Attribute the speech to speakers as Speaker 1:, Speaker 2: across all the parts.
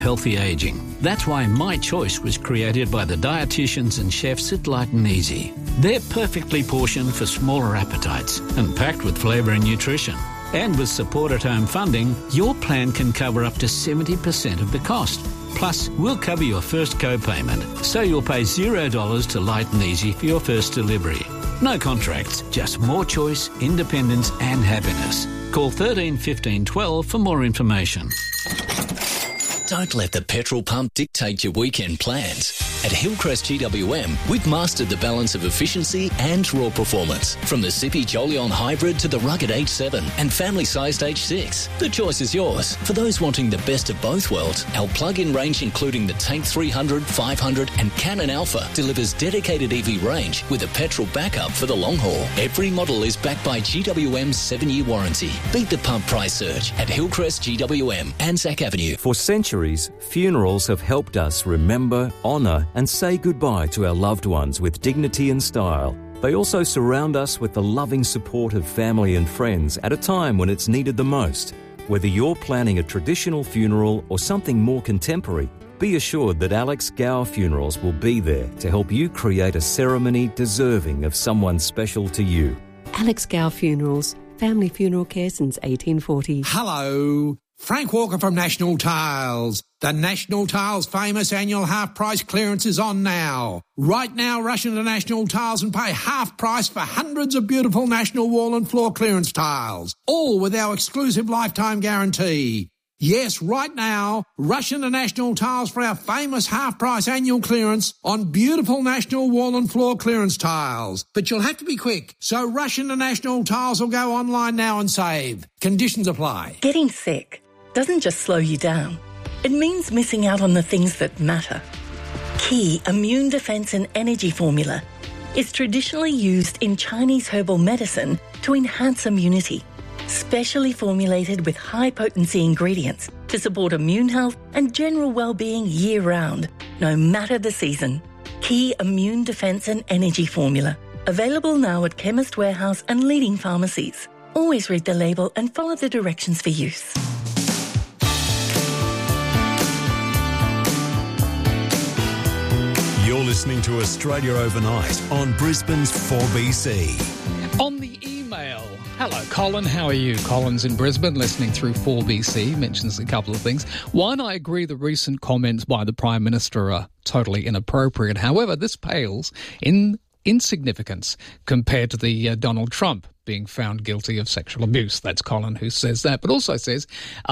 Speaker 1: healthy ageing. That's why My Choice was created by the dietitians and chefs at Light and Easy. They're perfectly portioned for smaller appetites and packed with flavour and nutrition. And with support at home funding, your plan can cover up to 70% of the cost. Plus, we'll cover your first co-payment, so you'll pay $0 to Light and Easy for your first delivery. No contracts, just more choice, independence and happiness. Call 13 15 12 for more information.
Speaker 2: Don't let the petrol pump dictate your weekend plans. At Hillcrest GWM, we've mastered the balance of efficiency and raw performance. From the Zippy Jolion Hybrid to the rugged H7 and family-sized H6. The choice is yours. For those wanting the best of both worlds, our plug-in range including the Tank 300, 500 and Cannon Alpha delivers dedicated EV range with a petrol backup for the long haul. Every model is backed by GWM's 7-year warranty. Beat the pump price surge at Hillcrest GWM, Anzac Avenue.
Speaker 3: For centuries, funerals have helped us remember, honour and say goodbye to our loved ones with dignity and style. They also surround us with the loving support of family and friends at a time when it's needed the most. Whether you're planning a traditional funeral or something more contemporary, be assured that Alex Gower Funerals will be there to help you create a ceremony deserving of someone special to you.
Speaker 4: Alex Gower Funerals, family funeral care since 1840.
Speaker 5: Hello, Frank Walker from National Tiles. The National Tiles famous annual half-price clearance is on now. Right now, rush into National Tiles and pay half price for hundreds of beautiful National wall and floor clearance tiles, all with our exclusive lifetime guarantee. Yes, right now, rush into National Tiles for our famous half-price annual clearance on beautiful National wall and floor clearance tiles. But you'll have to be quick, so rush into National Tiles or go online now and save. Conditions apply.
Speaker 6: Getting sick doesn't just slow you down. It means missing out on the things that matter. Key Immune Defense and Energy Formula is traditionally used in Chinese herbal medicine to enhance immunity. Specially formulated with high-potency ingredients to support immune health and general well-being year-round, no matter the season. Key Immune Defense and Energy Formula. Available now at Chemist Warehouse and leading pharmacies. Always read the label and follow the directions for use.
Speaker 7: You're listening to Australia Overnight on Brisbane's 4BC.
Speaker 8: On the email, hello Colin, how are you? Colin's in Brisbane listening through 4BC, mentions a couple of things. One, I agree the recent comments by the Prime Minister are totally inappropriate. However, this pales in insignificance compared to the Donald Trump being found guilty of sexual abuse. That's Colin who says that, but also says,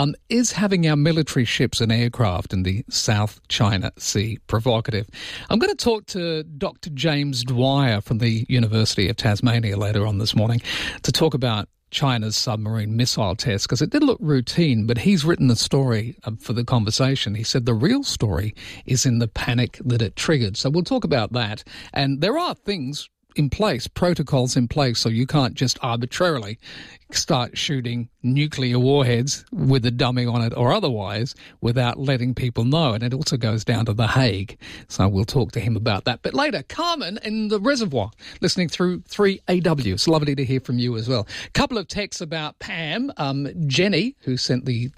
Speaker 8: is having our military ships and aircraft in the South China Sea provocative? I'm going to talk to Dr. James Dwyer from the University of Tasmania later on this morning to talk about China's submarine missile test, because it did look routine, but he's written the story for the conversation. He said the real story is in the panic that it triggered. So we'll talk about that. And there are things in place, protocols in place, so you can't just arbitrarily start shooting nuclear warheads with a dummy on it or otherwise without letting people know. And it also goes down to The Hague. So we'll talk to him about that. But later, Carmen in the Reservoir, listening through 3AW. It's lovely to hear from you as well. A couple of texts about Pam. Jenny, who sent the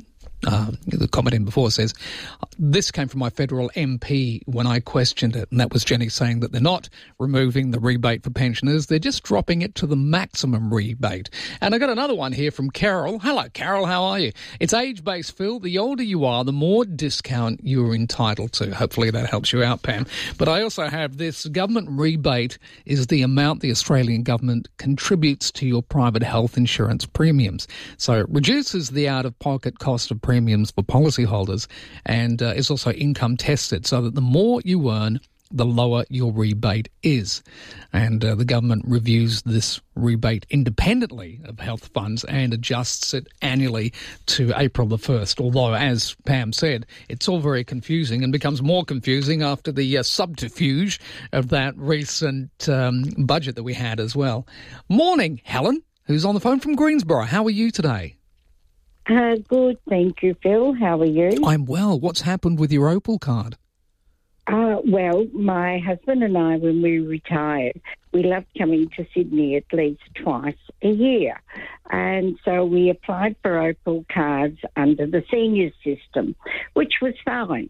Speaker 8: comment in before, says, this came from my federal MP when I questioned it, and that was Jenny saying that they're not removing the rebate for pensioners, they're just dropping it to the maximum rebate. And I got another one here from Carol. Hello, Carol, how are you? It's age-based, Phil. The older you are, the more discount you're entitled to. Hopefully that helps you out, Pam. But I also have this. Government rebate is the amount the Australian government contributes to your private health insurance premiums. So it reduces the out-of-pocket cost of premiums for policyholders and is also income tested so that the more you earn, the lower your rebate is. And the government reviews this rebate independently of health funds and adjusts it annually to April the 1st. Although, as Pam said, it's all very confusing and becomes more confusing after the subterfuge of that recent budget that we had as well. Morning, Helen, who's on the phone from Greensboro. How are you today?
Speaker 9: Good, thank you, Phil. How are you?
Speaker 8: I'm well. What's happened with your Opal card?
Speaker 9: Well, my husband and I, when we retired, we loved coming to Sydney at least twice a year. And so we applied for Opal cards under the senior system, which was fine.